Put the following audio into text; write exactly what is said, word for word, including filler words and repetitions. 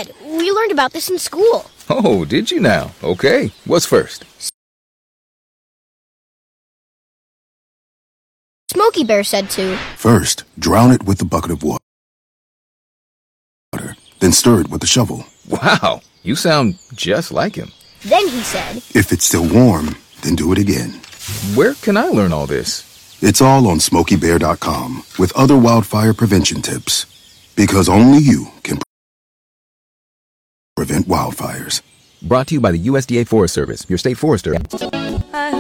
Dad, we learned about this in school. Oh, did you now? Okay, what's first? Smokey Bear said to. First, drown it with a bucket of water. Then stir it with a shovel. Wow, you sound just like him. Then he said. If it's still warm, then do it again. Where can I learn all this? It's all on smokey bear dot com with other wildfire prevention tips. Because only you can prevent wildfires. Brought to you by the U S D A Forest Service, your state forester.